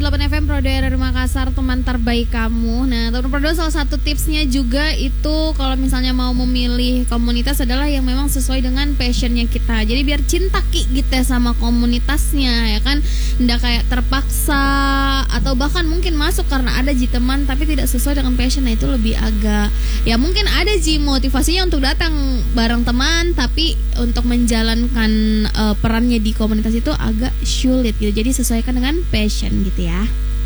107.8 FM Pro Daerah Makassar, teman terbaik kamu. Nah, teman Pro, salah satu tipsnya juga itu kalau misalnya mau memilih komunitas adalah yang memang sesuai dengan passionnya kita. Jadi biar cinta gitu ya sama komunitasnya, ya kan. Nggak kayak terpaksa atau bahkan mungkin masuk karena ada teman tapi tidak sesuai dengan passion. Nah, itu lebih agak ya mungkin ada motivasinya untuk datang bareng teman, tapi untuk menjalankan perannya di komunitas itu agak sulit gitu. Jadi sesuaikan dengan passion gitu ya.